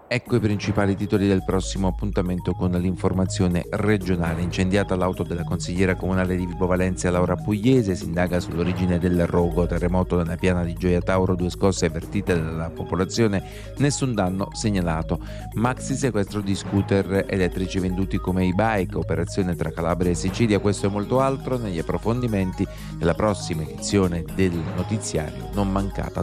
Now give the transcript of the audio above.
Ecco i principali titoli del prossimo appuntamento con l'informazione regionale. Incendiata l'auto della consigliera comunale di Vibo Valentia Laura Pugliese, si indaga sull'origine del rogo, terremoto nella piana di Gioia Tauro, 2 scosse avvertite dalla popolazione, nessun danno segnalato. Maxi sequestro di scooter elettrici venduti come e-bike, operazione tra Calabria e Sicilia, questo e molto altro negli approfondimenti della prossima edizione del notiziario Non Mancata